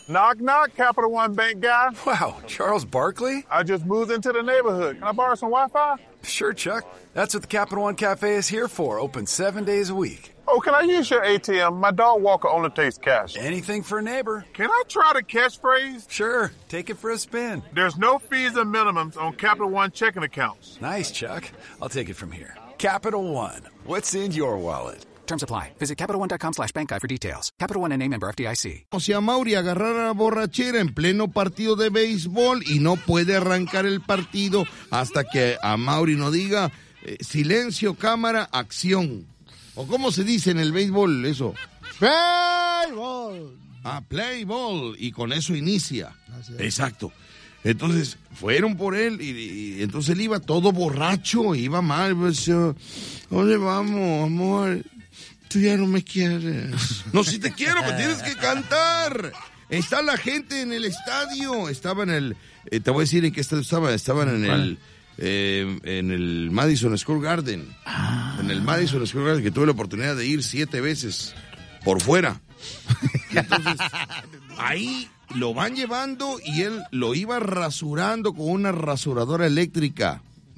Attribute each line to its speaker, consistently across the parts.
Speaker 1: Knock, knock, Capital One Bank guy.
Speaker 2: Wow, Charles Barkley?
Speaker 1: I just moved into the neighborhood. Can I borrow some Wi-Fi?
Speaker 2: Sure, Chuck. That's what the Capital One Cafe is here for. Open 7 days a week.
Speaker 1: Oh, can I use your ATM? My dog Walker only takes cash.
Speaker 2: Anything for a neighbor.
Speaker 1: Can I try the catchphrase?
Speaker 2: Sure, take it for a spin.
Speaker 1: There's no fees or minimums on Capital One checking accounts.
Speaker 2: Nice, Chuck. I'll take it from here. Capital One. What's in your wallet?
Speaker 3: Terms apply. Visit CapitalOne.com/bankguide for details. Capital One and a member FDIC.
Speaker 4: O sea, Mauri agarrara la borrachera en pleno partido de béisbol y no puede arrancar el partido hasta que a Mauri no diga silencio, cámara, acción. ¿O cómo se dice en el béisbol eso?
Speaker 5: Play ball.
Speaker 4: Play ball. Y con eso inicia. Exacto. Entonces, fueron por él y entonces él iba todo borracho, iba mal. Pues, ¿dónde vamos, amor? Tú ya no me quieres. No, si te quiero, me tienes que cantar. Está la gente en el estadio. Estaba en el... te voy a decir en qué estadio estaban. Estaban en el Madison Square Garden. En el Madison Square Garden, que tuve la oportunidad de ir 7 veces por fuera. Entonces, ahí lo van llevando y él lo iba rasurando con una rasuradora eléctrica.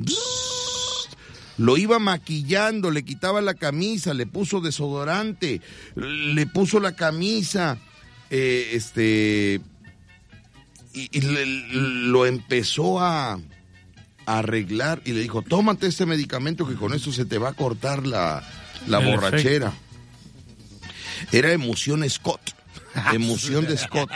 Speaker 4: Lo iba maquillando, le quitaba la camisa, le puso desodorante, le puso la camisa, lo empezó a arreglar y le dijo, tómate este medicamento que con esto se te va a cortar la borrachera. Era emoción Scott. Emoción de Scott.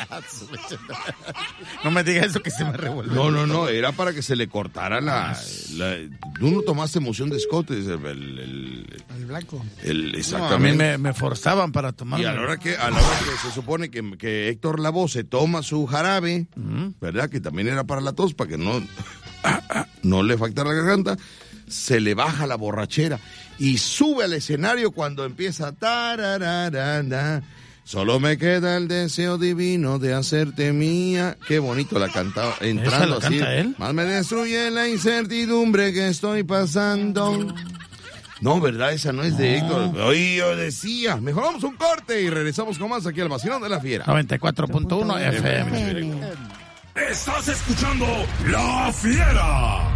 Speaker 5: No me digas eso que se me revuelve.
Speaker 4: No, era para que se le cortara Tú no tomaste emoción de Scott, el
Speaker 5: blanco.
Speaker 4: Exactamente.
Speaker 5: No, a mí me forzaban para tomar.
Speaker 4: Y a la hora que se supone que Héctor Lavoe se toma su jarabe, ¿verdad? Que también era para la tos, para que no le faltara la garganta, se le baja la borrachera y sube al escenario cuando empieza tarararana. Solo me queda el deseo divino de hacerte mía. Qué bonito la cantaba, entrando así.
Speaker 5: ¿Canta él?
Speaker 4: Más me destruye la incertidumbre que estoy pasando. No, ¿verdad? Esa no es de Héctor. Oye, yo decía. Mejor vamos un corte y regresamos con más aquí al Vacilón de la Fiera.
Speaker 5: 94.1 FM.
Speaker 6: Estás escuchando La Fiera.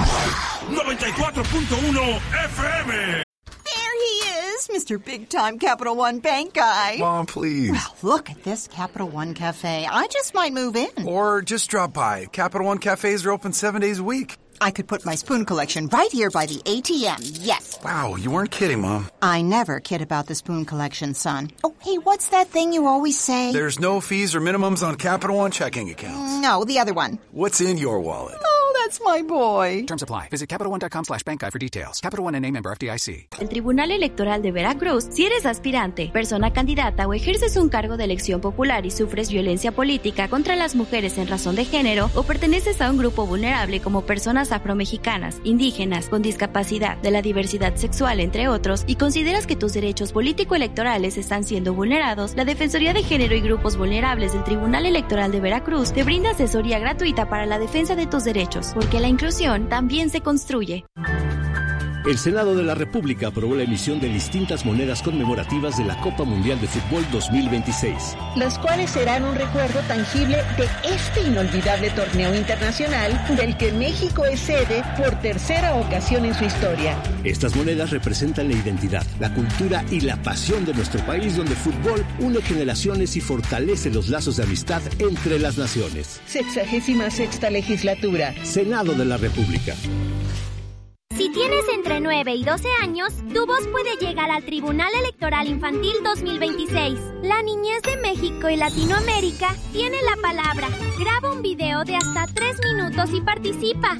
Speaker 6: 94.1 FM.
Speaker 7: Mr. Big Time Capital One Bank guy.
Speaker 2: Mom, please.
Speaker 7: Well, look at this Capital One Cafe. I just might move in.
Speaker 2: Or just drop by. Capital One Cafes are open 7 days a week.
Speaker 7: I could put my spoon collection right here by the ATM, yes.
Speaker 2: Wow, you weren't kidding, Mom.
Speaker 7: I never kid about the spoon collection, son. Oh, hey, what's that thing you always say?
Speaker 2: There's no fees or minimums on Capital One checking accounts.
Speaker 7: No, the other one.
Speaker 2: What's in your wallet?
Speaker 7: Oh, that's my boy.
Speaker 3: Terms apply. Visit CapitalOne.com/bankguide for details. Capital One and a member FDIC.
Speaker 8: El Tribunal Electoral de Veracruz, si eres aspirante, persona candidata o ejerces un cargo de elección popular y sufres violencia política contra las mujeres en razón de género o perteneces a un grupo vulnerable como personas afromexicanas, indígenas, con discapacidad, de la diversidad sexual, entre otros, y consideras que tus derechos político-electorales están siendo vulnerados, la Defensoría de Género y Grupos Vulnerables del Tribunal Electoral de Veracruz te brinda asesoría gratuita para la defensa de tus derechos, porque la inclusión también se construye.
Speaker 9: El Senado de la República aprobó la emisión de distintas monedas conmemorativas de la Copa Mundial de Fútbol 2026.
Speaker 10: Las cuales serán un recuerdo tangible de este inolvidable torneo internacional del que México es sede por tercera ocasión en su historia.
Speaker 9: Estas monedas representan la identidad, la cultura y la pasión de nuestro país, donde el fútbol une generaciones y fortalece los lazos de amistad entre las naciones.
Speaker 10: 66ª legislatura.
Speaker 9: Senado de la República.
Speaker 11: Si tienes entre 9 y 12 años, tu voz puede llegar al Tribunal Electoral Infantil 2026. La niñez de México y Latinoamérica tiene la palabra. Graba un video de hasta 3 minutos y participa.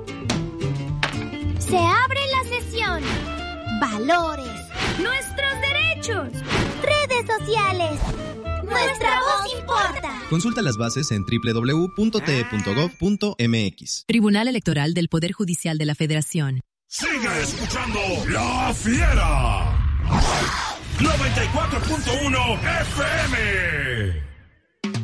Speaker 11: Se abre la sesión. Valores. Nuestros derechos. Redes sociales. Nuestra voz importa.
Speaker 12: Consulta las bases en www.te.gov.mx.
Speaker 13: Tribunal Electoral del Poder Judicial de la Federación.
Speaker 6: Sigue escuchando La Fiera. 94.1 FM.